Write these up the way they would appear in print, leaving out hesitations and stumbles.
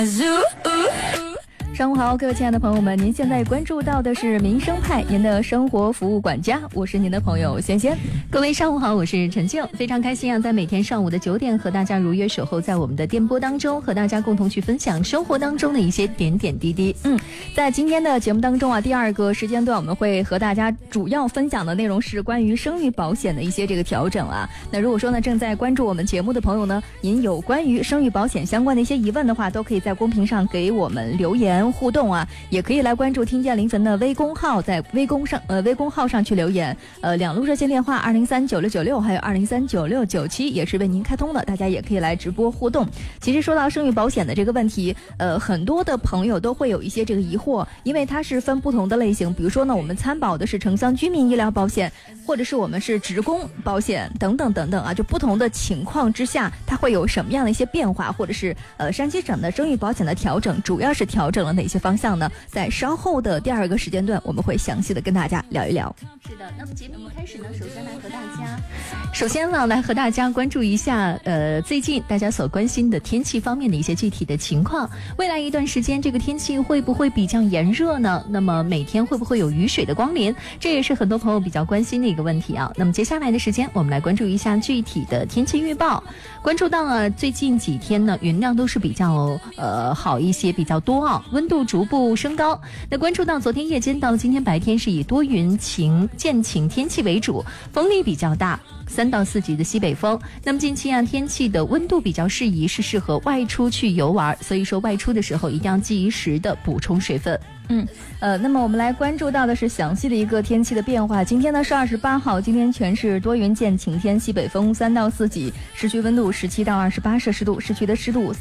上午好，各位亲爱的朋友们，您现在关注到的是民生派，您的生活服务管家，我是您的朋友仙仙。 各位上午好，我是陈静，非常开心啊，在每天上午的9点和大家如约守候在我们的电波当中，和大家共同去分享生活当中的一些点点滴滴。 在今天的节目当中啊，第二个时间段我们会和大家主要分享的内容是关于生育保险的一些这个调整啊。那如果说呢正在关注我们节目的朋友呢，您有关于生育保险相关的一些疑问的话，都可以在公屏上给我们留言互动啊，也可以来关注听见凌晨的微公号，在微公号上去留言。两路热线电话2039696还有2039697也是为您开通的，大家也可以来直播互动。其实说到生育保险的这个问题，很多的朋友都会有一些这个疑惑，因为它是分不同的类型，比如说呢，我们参保的是城乡居民医疗保险，或者是我们是职工保险等等等等啊，就不同的情况之下，它会有什么样的一些变化，或者是山西省的生育保险的调整，主要是调整了哪些方向呢？在稍后的第二个时间段，我们会详细的跟大家聊一聊。 是的，那么节目一开始呢，首先来和大家关注一下最近大家所关心的天气方面的一些具体的情况。未来一段时间这个天气会不会比较炎热呢？那么每天会不会有雨水的光临？这也是很多朋友比较关心的一个问题啊。那么接下来的时间我们来关注一下具体的天气预报。关注到最近几天呢云量都是比较好一些，比较多啊，温度逐步升高。那关注到昨天夜间到今天白天是以多云见晴天气为主，风力比较大，3到4级的西北风。那么近期天气的温度比较适宜，是适合外出去游玩，所以说外出的时候一定要及时的补充水分。 那么我们来关注到的是详细的一个天气的变化。今天呢是28号，今天全市多云见晴天，西北风3到4级，市区温度17到28摄氏度，市区的湿度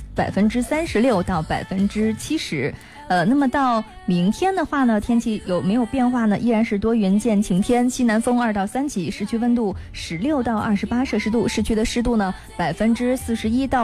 36%到70%。那么到明天的话呢，天气有没有变化呢？依然是多云见晴天，西南风2到3级，市区温度16到28摄氏度，市区的湿度呢41%到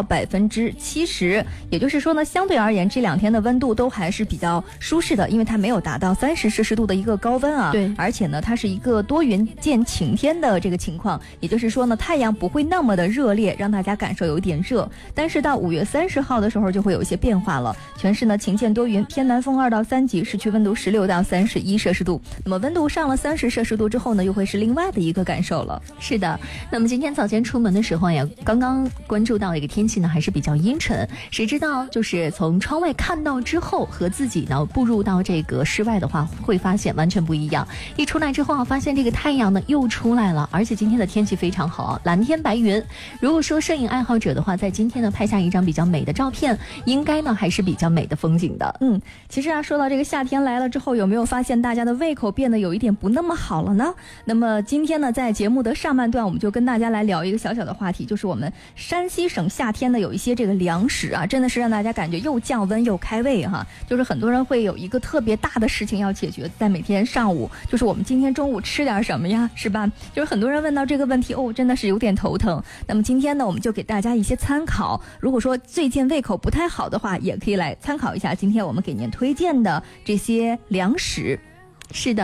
70%。也就是说呢，相对而言这2天的温度都还是比较舒适的，因为它没有达到30摄氏度的一个高温啊。 对， 而且呢，它是一个多云见晴天的这个情况，也就是说呢，太阳不会那么的热烈，让大家感受有一点热。但是到5月30号的时候就会有一些变化了，全市呢晴见多云，偏南风2到3级，市区温度16到31摄氏度。那么温度上了30摄氏度之后呢，又会是另外的一个感受了。 是的，那么今天早间出门的时候呀，刚刚关注到一个天气呢，还是比较阴沉。谁知道就是从窗外看到之后，和自己呢步入到这个室外的话，会发现完全不一样。一出来之后发现这个太阳呢又出来了，而且今天的天气非常好，蓝天白云。如果说摄影爱好者的话，在今天呢拍下一张比较美的照片，应该呢还是比较美的风景的。 其实说到这个夏天来了之后，有没有发现大家的胃口变得有一点不那么好了呢？那么今天呢，在节目的上半段，我们就跟大家来聊一个小小的话题，就是我们山西省夏天的有一些这个粮食啊，真的是让大家感觉又降温又开胃哈。就是很多人会有一个特别大的事情要解决，在每天上午，就是我们今天中午吃点什么呀，是吧？就是很多人问到这个问题，真的是有点头疼。那么今天呢，我们就给大家一些参考，如果说最近胃口不太好的话，也可以来参考一下今天我们给您推荐的这些粮食。 是的。